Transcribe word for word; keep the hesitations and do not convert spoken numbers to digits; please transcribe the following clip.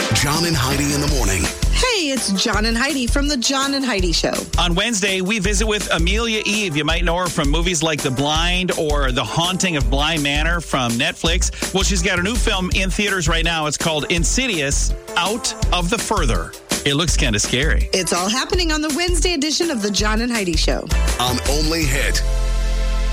John and Heidi in the morning. Hey, it's John and Heidi from the John and Heidi Show. On Wednesday, we visit with Amelia Eve. You might know her from movies like The Blind or The Haunting of Bly Manor from Netflix. Well, she's got a new film in theaters right now. It's called Insidious: Out of the Further. It looks kind of scary. It's all happening on the Wednesday edition of the John and Heidi Show. On Only Hit